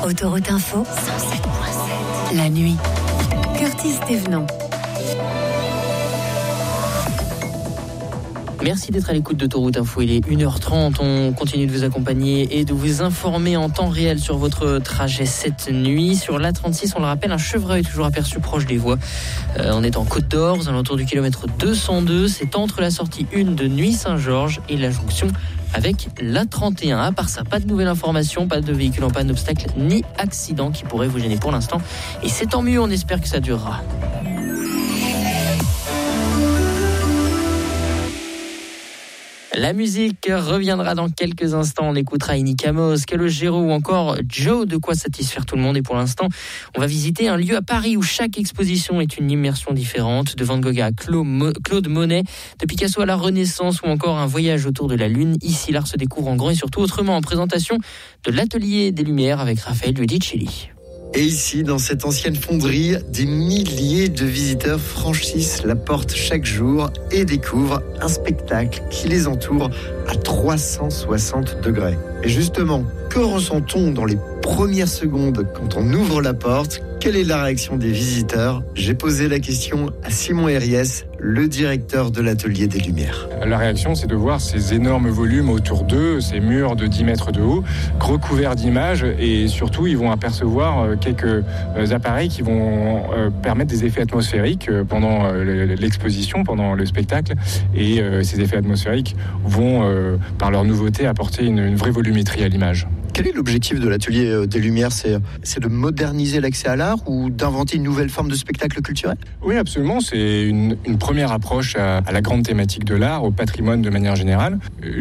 Autoroute Info, 107.7. La nuit. Curtis Thévenon. Merci d'être à l'écoute d'Autoroute Info. Il est 1h30. On continue de vous accompagner et de vous informer en temps réel sur votre trajet cette nuit. Sur l'A36, on le rappelle, un chevreuil toujours aperçu proche des voies. On est en Côte d'Or, aux alentours du kilomètre 202. C'est entre la sortie 1 de Nuit-Saint-Georges et la jonction avec l'A31. À part ça, pas de nouvelles informations, pas de véhicule en panne, d'obstacle ni accident qui pourrait vous gêner pour l'instant. Et c'est tant mieux, on espère que ça durera. La musique reviendra dans quelques instants. On écoutera Inick Amos, Calogero ou encore Joe, de quoi satisfaire tout le monde. Et pour l'instant, on va visiter un lieu à Paris où chaque exposition est une immersion différente. De Van Gogh à Claude Monet, de Picasso à la Renaissance ou encore un voyage autour de la Lune. Ici, l'art se découvre en grand et surtout autrement, en présentation de l'Atelier des Lumières avec Raphaël Luidicelli. Et ici, dans cette ancienne fonderie, des milliers de visiteurs franchissent la porte chaque jour et découvrent un spectacle qui les entoure à 360 degrés. Et justement, que ressent-on dans les premières secondes quand on ouvre la porte ? Quelle est la réaction des visiteurs ? J'ai posé la question à Simon Herriès, le directeur de l'Atelier des Lumières. La réaction, c'est de voir ces énormes volumes autour d'eux, ces murs de 10 mètres de haut, recouverts d'images, et surtout, ils vont apercevoir quelques appareils qui vont permettre des effets atmosphériques pendant l'exposition, pendant le spectacle. Et ces effets atmosphériques vont, par leur nouveauté, apporter une vraie volumétrie à l'image. Quel est l'objectif de l'Atelier des Lumières ? C'est de moderniser l'accès à l'art ou d'inventer une nouvelle forme de spectacle culturel ? Oui, absolument. C'est une première approche à la grande thématique de l'art, au patrimoine de manière générale.